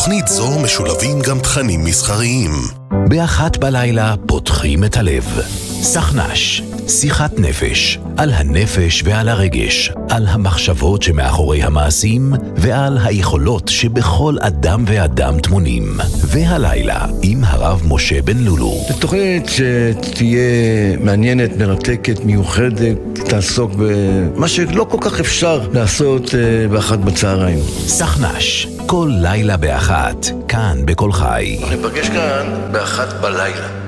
בתוכנית זו משולבים גם תכנים מסחריים. באחת בלילה פותחים את הלב. סחנש, שיחת נפש, על הנפש ועל הרגש, על המחשבות שמאחורי המעשים ועל היכולות שבכל אדם ואדם תמונים. והלילה עם הרב משה בן לולו. זו תוכנית שתהיה מעניינת, מרתקת, מיוחדת, תעסוק במה שלא כל כך אפשר לעשות באחת בצהריים. סחנש, כל לילה באחת, כאן בכל חי. ניפגש כאן באחת בלילה.